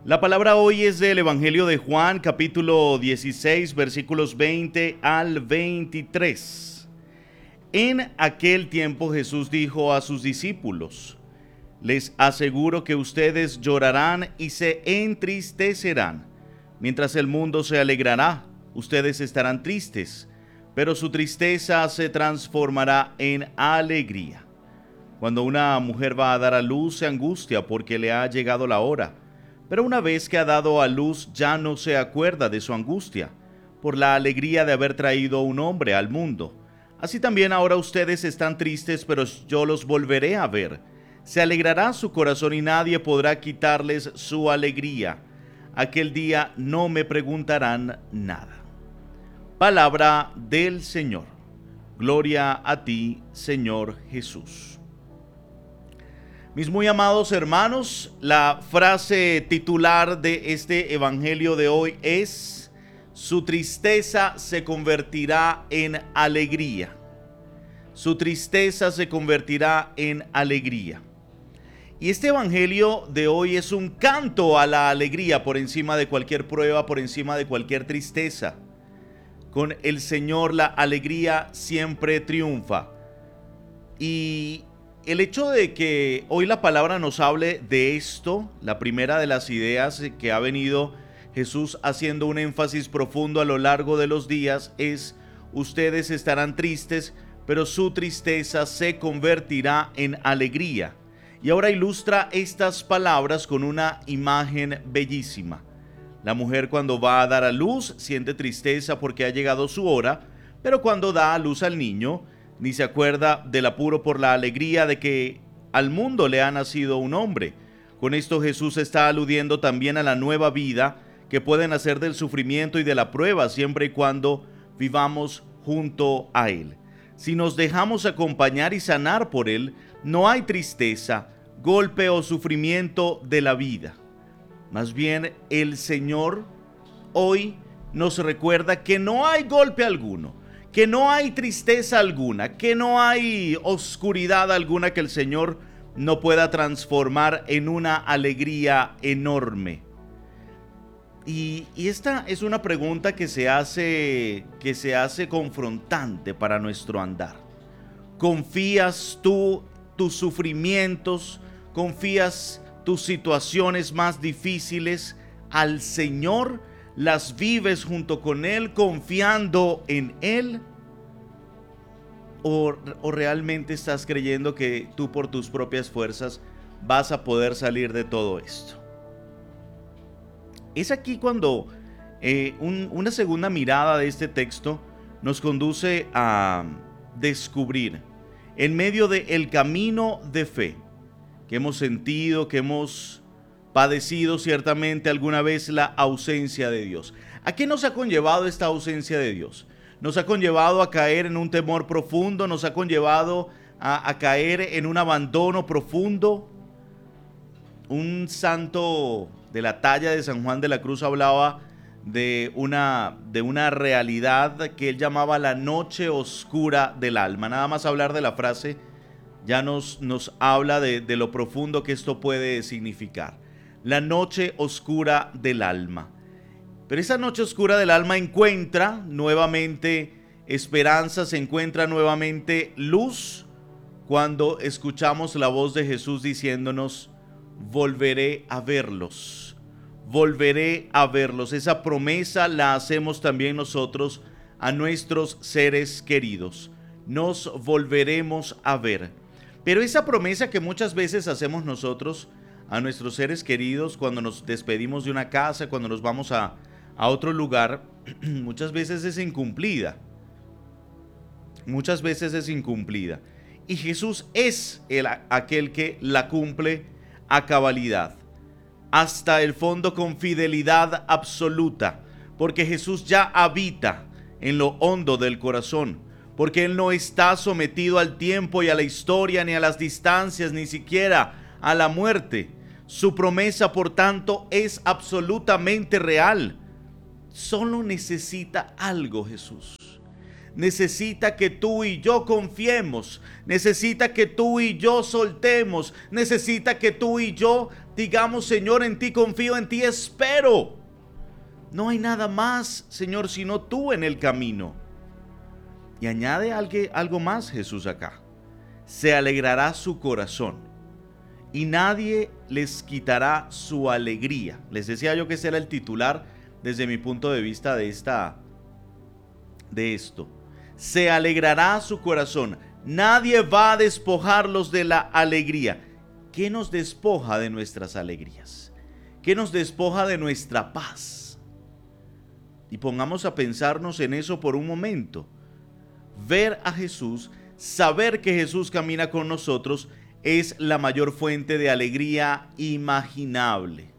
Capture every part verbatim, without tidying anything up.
La palabra hoy es del Evangelio de Juan, capítulo dieciséis, versículos veinte al veintitrés. En aquel tiempo Jesús dijo a sus discípulos: les aseguro que ustedes llorarán y se entristecerán. Mientras el mundo se alegrará, ustedes estarán tristes, pero su tristeza se transformará en alegría. Cuando una mujer va a dar a luz, se angustia porque le ha llegado la hora. Pero una vez que ha dado a luz, ya no se acuerda de su angustia, por la alegría de haber traído un hombre al mundo. Así también ahora ustedes están tristes, pero yo los volveré a ver. Se alegrará su corazón y nadie podrá quitarles su alegría. Aquel día no me preguntarán nada. Palabra del Señor. Gloria a ti, Señor Jesús. Mis muy amados hermanos, la frase titular de este evangelio de hoy es: su tristeza se convertirá en alegría. Su tristeza se convertirá en alegría. Y este evangelio de hoy es un canto a la alegría por encima de cualquier prueba, por encima de cualquier tristeza. Con el Señor la alegría siempre triunfa. Y el hecho de que hoy la palabra nos hable de esto, la primera de las ideas que ha venido Jesús haciendo un énfasis profundo a lo largo de los días es: ustedes estarán tristes, pero su tristeza se convertirá en alegría. Y ahora ilustra estas palabras con una imagen bellísima. La mujer, cuando va a dar a luz, siente tristeza porque ha llegado su hora, pero cuando da a luz al niño, ni se acuerda del apuro por la alegría de que al mundo le ha nacido un hombre. Con esto Jesús está aludiendo también a la nueva vida que puede nacer del sufrimiento y de la prueba, siempre y cuando vivamos junto a Él. Si nos dejamos acompañar y sanar por Él, no hay tristeza, golpe o sufrimiento de la vida. Más bien, el Señor hoy nos recuerda que no hay golpe alguno, que no hay tristeza alguna, que no hay oscuridad alguna que el Señor no pueda transformar en una alegría enorme. Y, y esta es una pregunta que se hace, que se hace confrontante para nuestro andar. ¿Confías tú tus sufrimientos, confías tus situaciones más difíciles al Señor? ¿Las vives junto con Él, confiando en Él? ¿O, o realmente estás creyendo que tú por tus propias fuerzas vas a poder salir de todo esto? Es aquí cuando eh, un, una segunda mirada de este texto nos conduce a descubrir, en medio del camino de fe que hemos sentido, que hemos padecido ciertamente alguna vez, la ausencia de Dios. ¿A qué nos ha conllevado esta ausencia de Dios? Nos ha conllevado a caer en un temor profundo, nos ha conllevado a, a caer en un abandono profundo. Un santo de la talla de San Juan de la Cruz hablaba de una, de una realidad que él llamaba la noche oscura del alma. Nada más hablar de la frase ya nos, nos habla de, de lo profundo que esto puede significar. La noche oscura del alma. Pero esa noche oscura del alma encuentra nuevamente esperanza, se encuentra nuevamente luz cuando escuchamos la voz de Jesús diciéndonos: volveré a verlos, volveré a verlos. Esa promesa la hacemos también nosotros a nuestros seres queridos. Nos volveremos a ver. Pero esa promesa que muchas veces hacemos nosotros a nuestros seres queridos cuando nos despedimos de una casa, cuando nos vamos a, a otro lugar, muchas veces es incumplida. Muchas veces es incumplida. Y Jesús es el, aquel que la cumple a cabalidad, hasta el fondo, con fidelidad absoluta, porque Jesús ya habita en lo hondo del corazón, porque Él no está sometido al tiempo y a la historia, ni a las distancias, ni siquiera a la muerte. Su promesa, por tanto, es absolutamente real. Solo necesita algo Jesús. necesita que tú y yo confiemos, necesita que tú y yo soltemos, necesita que tú y yo Digamos, Señor, en ti confío, en ti espero. No hay nada más, Señor, sino tú en el camino. Y añade algo más Jesús acá. Se alegrará su corazón y nadie les quitará su alegría. Les decía yo que ese era el titular desde mi punto de vista de, esta, de esto. Se alegrará su corazón. Nadie va a despojarlos de la alegría. ¿Qué nos despoja de nuestras alegrías? ¿Qué nos despoja de nuestra paz? Y pongamos a pensarnos en eso por un momento. Ver a Jesús, saber que Jesús camina con nosotros, es la mayor fuente de alegría imaginable.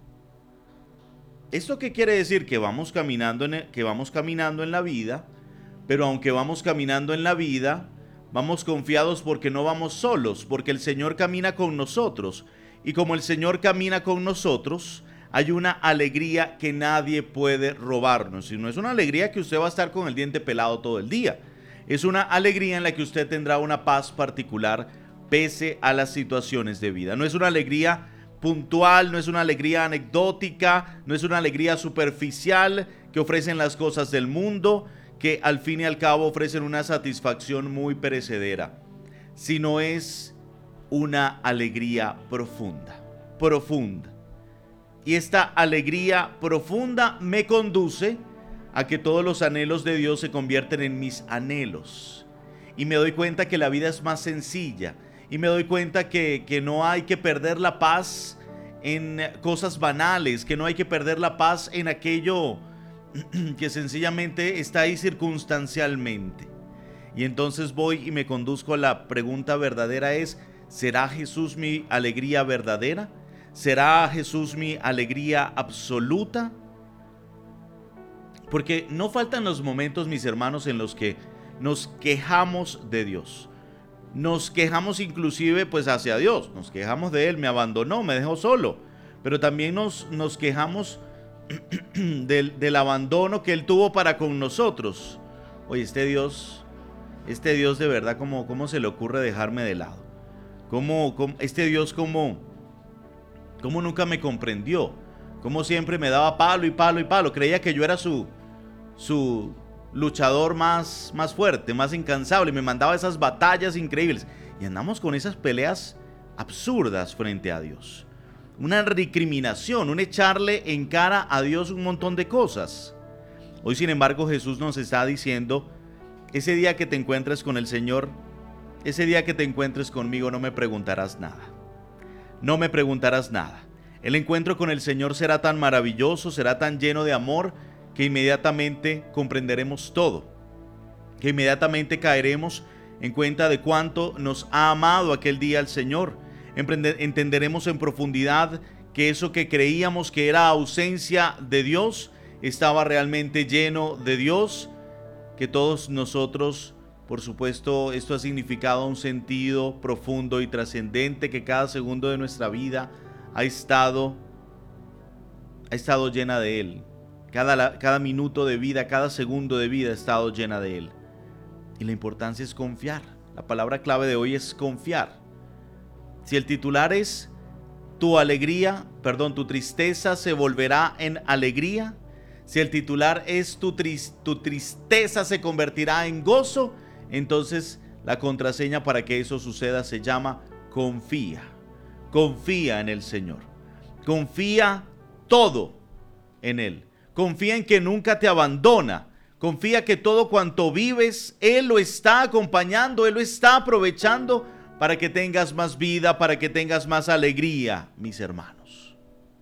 ¿Esto qué quiere decir? Que vamos caminando en, el, que vamos caminando en la vida, pero aunque vamos caminando en la vida, vamos confiados porque no vamos solos, porque el Señor camina con nosotros. Y como el Señor camina con nosotros, hay una alegría que nadie puede robarnos. Y no es una alegría que usted va a estar con el diente pelado todo el día. Es una alegría en la que usted tendrá una paz particular pese a las situaciones de vida. No es una alegría puntual, no es una alegría anecdótica, no es una alegría superficial que ofrecen las cosas del mundo, que al fin y al cabo ofrecen una satisfacción muy perecedera, sino es una alegría profunda, profunda. Y esta alegría profunda me conduce a que todos los anhelos de Dios se convierten en mis anhelos. Y me doy cuenta que la vida es más sencilla. Y me doy cuenta que, que no hay que perder la paz en cosas banales, que no hay que perder la paz en aquello que sencillamente está ahí circunstancialmente. Y entonces voy y me conduzco a la pregunta verdadera es, ¿será Jesús mi alegría verdadera? ¿Será Jesús mi alegría absoluta? Porque no faltan los momentos, mis hermanos, en los que nos quejamos de Dios. Nos quejamos inclusive pues hacia Dios. Nos quejamos de Él, me abandonó, me dejó solo. Pero también nos, nos quejamos del, del abandono que Él tuvo para con nosotros. Oye, este Dios, este Dios de verdad, ¿cómo, cómo se le ocurre dejarme de lado? ¿Cómo, cómo, este Dios, cómo, cómo nunca me comprendió? ¿Cómo siempre me daba palo y palo y palo? Creía que yo era su, su luchador más, más fuerte, más incansable. Y me mandaba esas batallas increíbles. Y andamos con esas peleas absurdas frente a Dios. Una recriminación, un echarle en cara a Dios un montón de cosas. Hoy, sin embargo, Jesús nos está diciendo, ese día que te encuentres con el Señor, ese día que te encuentres conmigo, no me preguntarás nada. No me preguntarás nada. El encuentro con el Señor será tan maravilloso, será tan lleno de amor, que inmediatamente comprenderemos todo. Que inmediatamente caeremos en cuenta de cuánto nos ha amado aquel día el Señor. Entenderemos en profundidad que eso que creíamos que era ausencia de Dios estaba realmente lleno de Dios, que todos nosotros, por supuesto, esto ha significado un sentido profundo y trascendente, que cada segundo de nuestra vida ha estado, ha estado llena de Él. Cada, cada minuto de vida, cada segundo de vida ha estado llena de Él. Y la importancia es confiar. La palabra clave de hoy es confiar. Si el titular es tu alegría, perdón, tu tristeza se volverá en alegría. Si el titular es tu, tris, tu tristeza se convertirá en gozo, entonces la contraseña para que eso suceda se llama confía. Confía en el Señor. Confía todo en Él. Confía en que nunca te abandona. Confía que todo cuanto vives, Él lo está acompañando, Él lo está aprovechando para que tengas más vida, para que tengas más alegría, mis hermanos.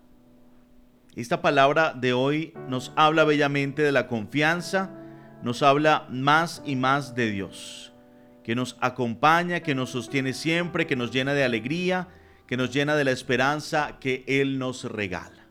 Esta palabra de hoy nos habla bellamente de la confianza, nos habla más y más de Dios, que nos acompaña, que nos sostiene siempre, que nos llena de alegría, que nos llena de la esperanza que Él nos regala.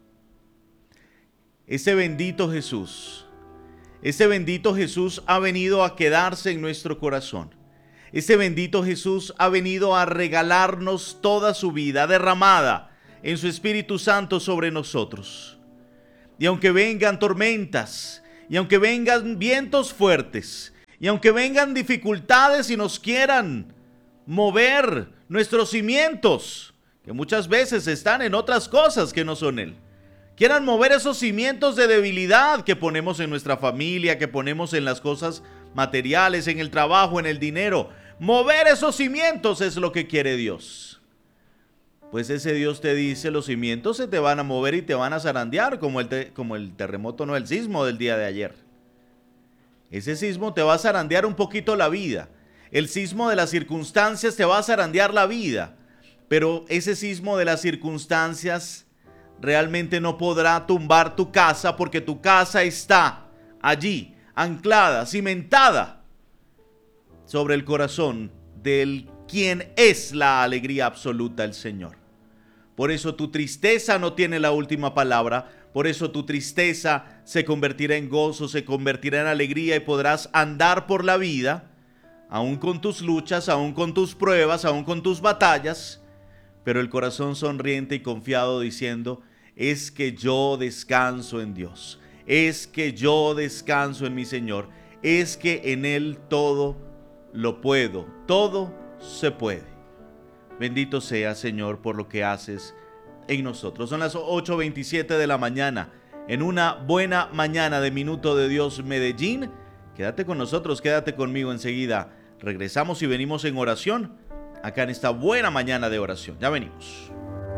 Ese bendito Jesús, ese bendito Jesús ha venido a quedarse en nuestro corazón. Ese bendito Jesús ha venido a regalarnos toda su vida derramada en su Espíritu Santo sobre nosotros. Y aunque vengan tormentas, y aunque vengan vientos fuertes, y aunque vengan dificultades y nos quieran mover nuestros cimientos, que muchas veces están en otras cosas que no son Él. Quieran mover esos cimientos de debilidad que ponemos en nuestra familia, que ponemos en las cosas materiales, en el trabajo, en el dinero. Mover esos cimientos es lo que quiere Dios. Pues ese Dios te dice, los cimientos se te van a mover y te van a zarandear, como el, te, como el terremoto, no el sismo del día de ayer. Ese sismo te va a zarandear un poquito la vida. El sismo de las circunstancias te va a zarandear la vida. Pero ese sismo de las circunstancias realmente no podrá tumbar tu casa, porque tu casa está allí, anclada, cimentada sobre el corazón del quien es la alegría absoluta, el Señor. Por eso tu tristeza no tiene la última palabra. Por eso tu tristeza se convertirá en gozo, se convertirá en alegría y podrás andar por la vida, aún con tus luchas, aún con tus pruebas, aún con tus batallas, pero el corazón sonriente y confiado diciendo, es que yo descanso en Dios, es que yo descanso en mi Señor, es que en Él todo lo puedo, todo se puede. Bendito sea, Señor, por lo que haces en nosotros. Son las ocho veintisiete de la mañana, en una buena mañana de Minuto de Dios Medellín. Quédate con nosotros, quédate conmigo enseguida. Regresamos y venimos en oración, acá en esta buena mañana de oración. Ya venimos.